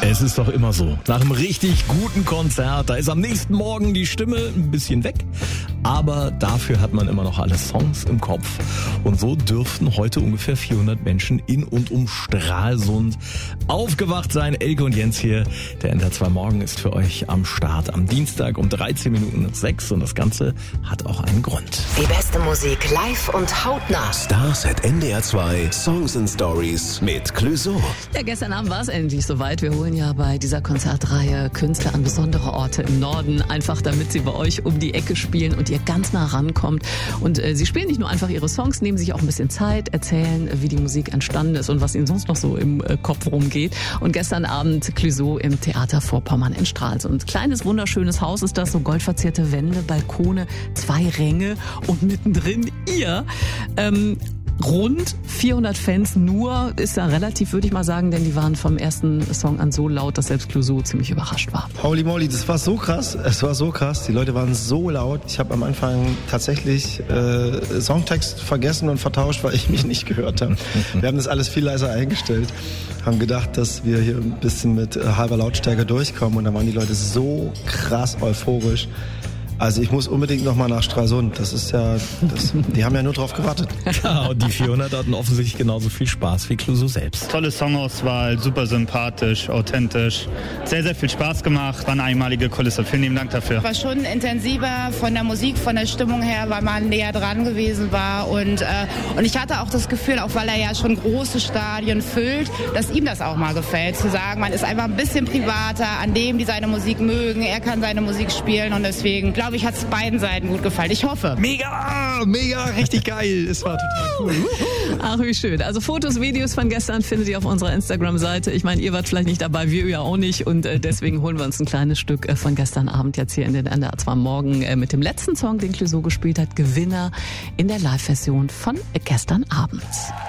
Es ist doch immer so. Nach einem richtig guten Konzert, da ist am nächsten Morgen die Stimme ein bisschen weg. Aber dafür hat man immer noch alle Songs im Kopf. Und so dürften heute ungefähr 400 Menschen in und um Stralsund aufgewacht sein. Elke und Jens hier. Der NDR 2 Morgen ist für euch am Start am Dienstag um 13:06 und das Ganze hat auch einen Grund. Die beste Musik live und hautnah. Stars at NDR 2 Songs and Stories mit Clouseau. Ja, gestern Abend war es endlich soweit. Wir holen ja bei dieser Konzertreihe Künstler an besondere Orte im Norden, einfach damit sie bei euch um die Ecke spielen und ihr ganz nah rankommt. Und sie spielen nicht nur einfach ihre Songs, nehmen sich auch ein bisschen Zeit, erzählen, wie die Musik entstanden ist und was ihnen sonst noch so im Kopf rumgeht. Und gestern Abend Clouseau im Theater Vorpommern in Stralsund. Kleines, wunderschönes Haus ist das, so goldverzierte Wände, Balkone, 2 Ränge und mittendrin ihr. Rund 400 Fans nur, ist ja relativ, würde ich mal sagen, denn die waren vom ersten Song an so laut, dass selbst Clouseau ziemlich überrascht war. Holy moly, das war so krass. Es war so krass. Die Leute waren so laut. Ich habe am Anfang tatsächlich Songtext vergessen und vertauscht, weil ich mich nicht gehört habe. Wir haben das alles viel leiser eingestellt, haben gedacht, dass wir hier ein bisschen mit halber Lautstärke durchkommen und dann waren die Leute so krass euphorisch. Also ich muss unbedingt nochmal nach Stralsund. Das ist ja, die haben ja nur drauf gewartet. Ja, und die 400 hatten offensichtlich genauso viel Spaß wie Clouseau selbst. Tolle Songauswahl, super sympathisch, authentisch. Sehr, sehr viel Spaß gemacht. War eine einmalige Kulisse. Vielen lieben Dank dafür. War schon intensiver von der Musik, von der Stimmung her, weil man näher dran gewesen war. Und ich hatte auch das Gefühl, auch weil er ja schon große Stadien füllt, dass ihm das auch mal gefällt. Zu sagen, man ist einfach ein bisschen privater, an dem, die seine Musik mögen. Er kann seine Musik spielen und deswegen glaube ich, hat es beiden Seiten gut gefallen. Ich hoffe. Mega, richtig geil. Es war total cool. Ach, wie schön. Also Fotos, Videos von gestern findet ihr auf unserer Instagram-Seite. Ich meine, ihr wart vielleicht nicht dabei, wir ja auch nicht. Und deswegen holen wir uns ein kleines Stück von gestern Abend jetzt hier in den NDR 2 Morgen mit dem letzten Song, den Clouseau gespielt hat. Gewinner in der Live-Version von gestern Abend.